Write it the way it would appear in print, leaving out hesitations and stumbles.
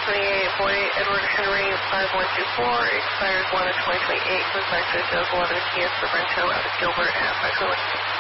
2028, boy Edward Henry 5124, expires 1 of 2028, goes back to sales 11 Kia Sorrento out of Gilbert at 521.